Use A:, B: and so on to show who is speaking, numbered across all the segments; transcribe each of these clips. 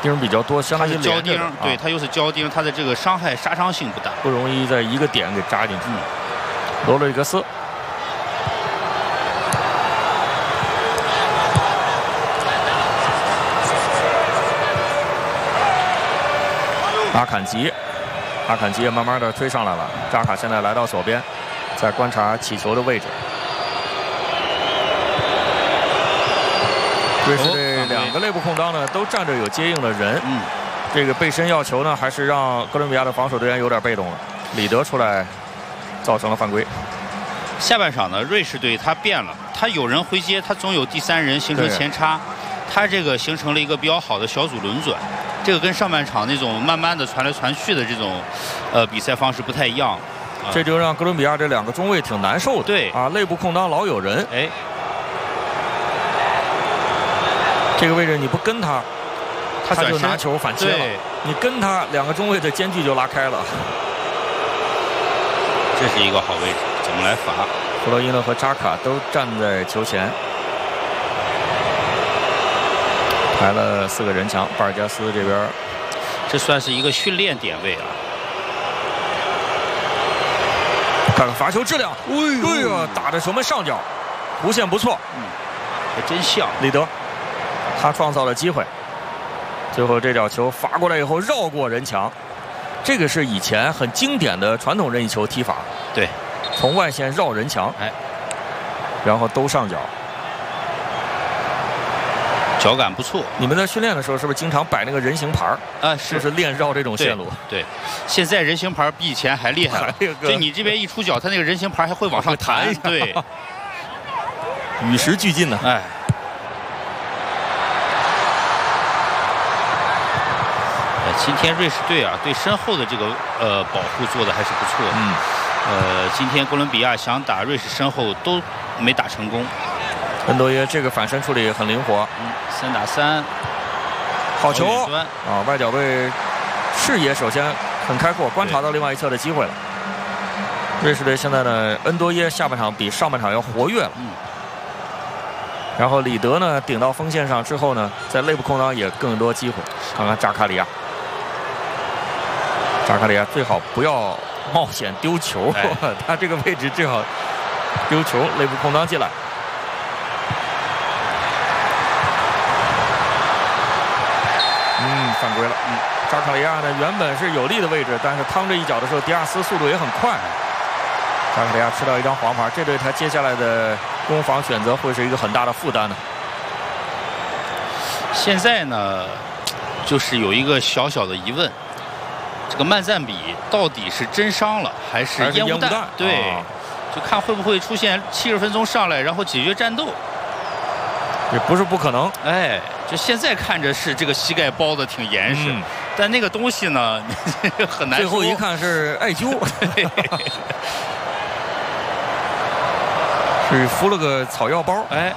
A: 钉比较多，相当于
B: 胶钉，对，
A: 啊、
B: 它又是胶钉，它的这个杀伤性不大，
A: 不容易在一个点给扎进去。罗德里格斯。阿坎吉也慢慢的推上来了。扎卡现在来到左边，在观察起球的位置。瑞士队2个内部空当呢，都站着有接应的人。这个背身要球呢，还是让哥伦比亚的防守队员有点被动了。里德出来，造成了犯规。
B: 下半场呢，瑞士队他变了，他有人回接，他总有第3人形成前插，他这个形成了一个比较好的小组轮转。这个跟上半场那种慢慢的传来传去的这种，比赛方式不太一样。
A: 这就让哥伦比亚这2个中卫挺难受的。
B: 对
A: 啊，内部空当老有人。
B: 哎，
A: 这个位置你不跟他，他就拿球反切了。你跟他，2个中卫的间距就拉开了。
B: 这是一个好位置，怎么来罚？
A: 弗洛伊诺和扎卡都站在球前。排了4个人墙，巴尔加斯这边，
B: 这算是一个训练点位啊。
A: 看看罚球质量，哎呀，打在球门上角，弧线不错，
B: 还真像
A: 里德，他创造了机会，最后这脚球罚过来以后绕过人墙，这个是以前很经典的传统任意球踢法，
B: 对，
A: 从外线绕人墙，
B: 哎，
A: 然后兜上角。
B: 脚感不错。
A: 你们在训练的时候是不是经常摆那个人形牌
B: 啊？
A: 就是练绕这种线路。
B: 对，现在人形牌比以前还厉害了。就你这边一出脚，它那个人形牌还会往上弹。对，
A: 与时俱进呢。
B: 哎，今天瑞士队啊，对身后的这个保护做的还是不错的。今天哥伦比亚想打瑞士身后都没打成功。
A: 恩多耶这个反身处理很灵活
B: ，3打3，
A: 好球啊！外脚背视野首先很开阔，观察到另外一侧的机会了。瑞士队现在呢，恩多耶下半场比上半场要活跃了。然后里德呢顶到锋线上之后呢，在内部空当也更多机会。看看扎卡里亚最好不要冒险丢球，他这个位置最好丢球，内部空当进来。犯规了。扎卡利亚呢，原本是有利的位置，但是趟这一脚的时候，迪亚斯速度也很快。扎卡利亚吃到一张黄牌，这对他接下来的攻防选择会是一个很大的负担呢。
B: 现在呢，就是有一个小小的疑问，这个曼赞比到底是真伤了还是烟雾弹？对，就看会不会出现70分钟上来，然后解决战斗。
A: 也不是不可能，
B: 哎，就现在看着是这个膝盖包的挺严实，但那个东西呢很难说。
A: 最后一看是艾灸，是敷了个草药包。哎，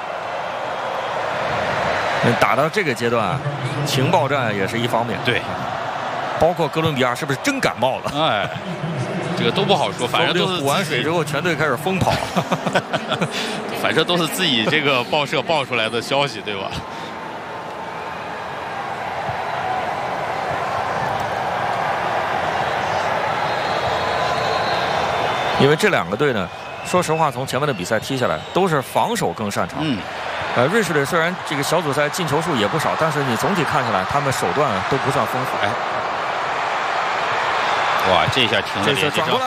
A: 打到这个阶段，情报战也是一方面。
B: 对，
A: 包括哥伦比亚是不是真感冒了？
B: 哎，这个都不好说，反正都是
A: 补完水之后，全队开始疯跑。
B: 反正都是自己这个报社报出来的消息，对吧？
A: 因为这2个队呢，说实话，从前面的比赛踢下来，都是防守更擅长。瑞士队虽然这个小组赛进球数也不少，但是你总体看下来，他们手段都不算丰富。哎，
B: 哇，这下停了连接
A: 转过来。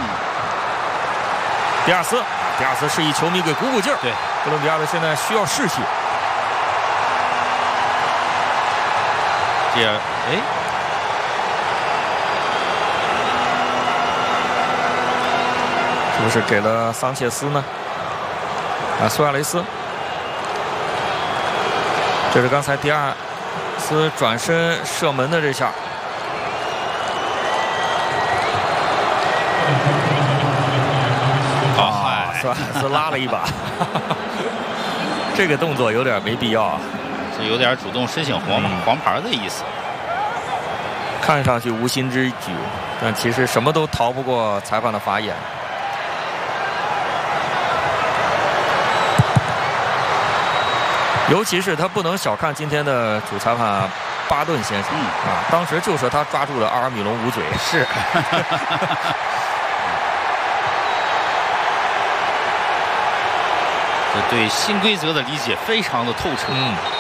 A: 迪亚斯示意球迷给鼓鼓劲儿。
B: 对，
A: 哥伦比亚队现在需要士气。
B: 这样，哎，
A: 是不是给了桑切斯呢？苏亚雷斯。这是刚才迪亚斯转身射门的这下。苏亚雷斯拉了一把，这个动作有点没必要啊，
B: 这有点主动申请黄牌的意思。
A: 看上去无心之举，但其实什么都逃不过裁判的法眼。尤其是他不能小看今天的主裁判巴顿先生啊，当时就说他抓住了阿尔米隆捂嘴。
B: 是。这对新规则的理解非常的透彻。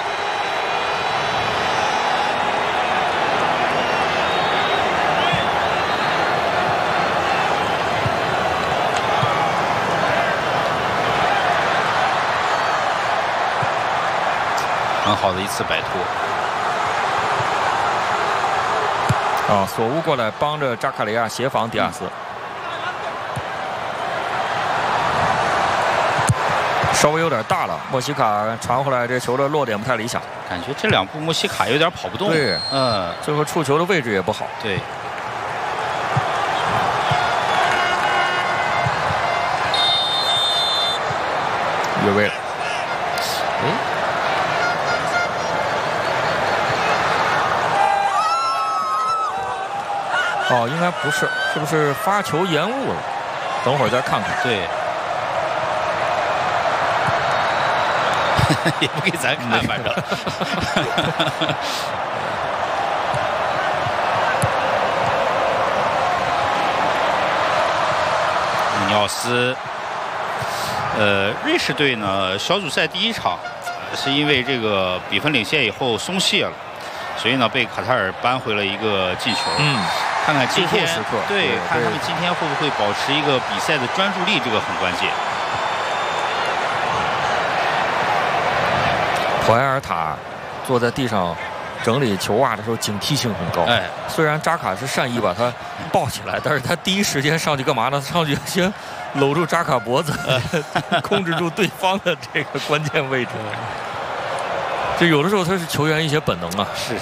B: 很好的一次摆脱。
A: 啊，索乌过来帮着扎卡利亚协防迪亚斯。稍微有点大了，莫西卡传回来这球的落点不太理想，
B: 感觉这两步莫西卡有点跑不动。
A: 对，最后触球的位置也不好。
B: 对。
A: 越位了。哦，应该不是，是不是发球延误了？等会儿再看看。
B: 对。也不给咱看，反正。穆尼奥斯，瑞士队呢，小组赛第一场是因为这个比分领先以后松懈了，所以呢被卡塔尔扳回了一个进球。看看今天，对，看他们今天会不会保持一个比赛的专注力，这个很关键。
A: 普埃尔塔坐在地上整理球袜的时候，警惕性很高。虽然扎卡是善意把他抱起来，但是他第一时间上去干嘛呢？上去先搂住扎卡脖子，控制住对方的这个关键位置。就有的时候他是球员一些本能啊。
B: 是。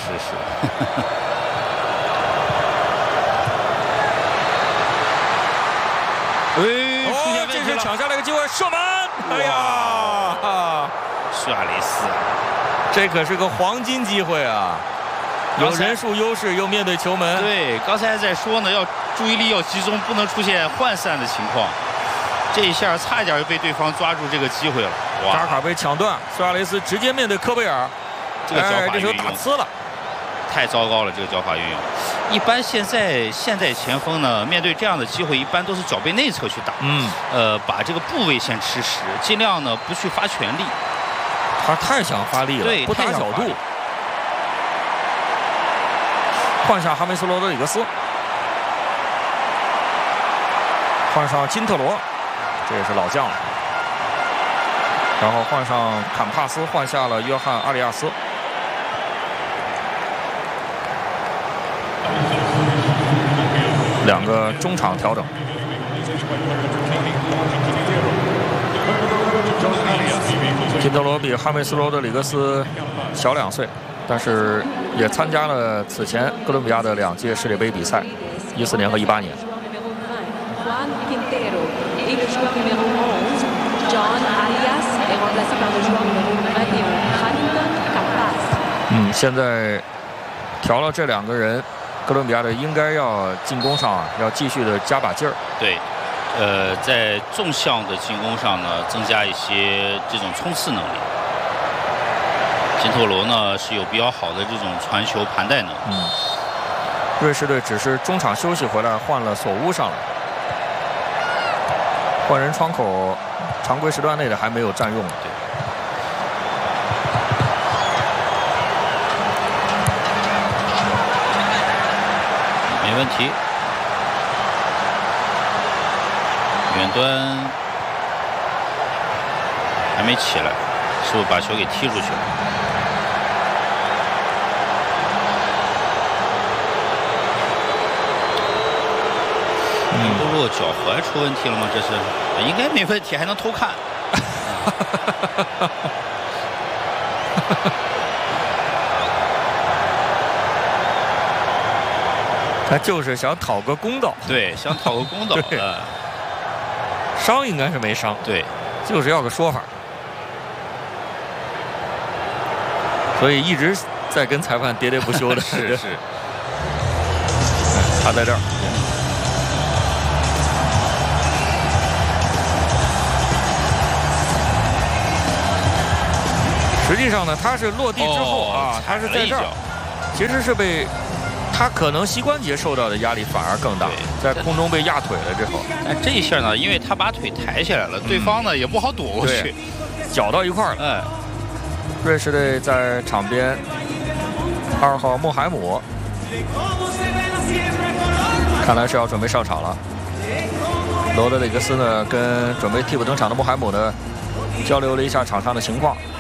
A: 这是抢下来一个机会，射门！哎呀！
B: 苏亚雷斯，
A: 这可是个黄金机会啊！有人数优势，又面对球门。
B: 对，刚才还在说呢，要注意力要集中，不能出现涣散的情况。这一下差一点就被对方抓住这个机会了。
A: 扎卡被抢断，苏亚雷斯直接面对科贝尔，
B: 这个脚法
A: 这球打呲了，
B: 太糟糕了，这个脚法运用。一般现在前锋呢，面对这样的机会，一般都是脚背内侧去打，把这个部位先吃实，尽量呢不去发全力。
A: 他太想发力了，
B: 对，
A: 不打角度。换上哈梅斯罗德里格斯，换上金特罗，这也是老将了。然后换上坎帕斯，换下了约翰阿里亚斯。两个中场调整。金特罗比哈梅斯罗德里格斯小2岁，但是也参加了此前哥伦比亚的2届世界杯比赛，14年和18年。现在调了这2个人，哥伦比亚队应该要进攻上要继续的加把劲儿。
B: 对。在纵向的进攻上呢，增加一些这种冲刺能力。金特罗呢是有比较好的这种传球盘带能力。
A: 瑞士队只是中场休息回来换了索乌上来，换人窗口常规时段内的还没有占用。
B: 对。没问题。远端还没起来，是不是把球给踢出去了？洛脚踝出问题了吗？这是应该没问题，还能偷看。
A: 他就是想讨个公道。
B: 对，想讨个公道。
A: 伤应该是没伤，
B: 对，
A: 就是要个说法，所以一直在跟裁判喋喋不休的。
B: 是，
A: 他在这儿。实际上呢，他是落地之后他是在这儿， 其实是被他可能膝关节受到的压力反而更大，在空中被压腿了之后。
B: 但这一下呢，因为他把腿抬起来了，对方呢也不好躲过去，
A: 搅到一块儿了。
B: 哎，
A: 瑞士队在场边，2号穆海姆，看来是要准备上场了。罗德里格斯呢，跟准备替补登场的穆海姆呢交流了一下场上的情况。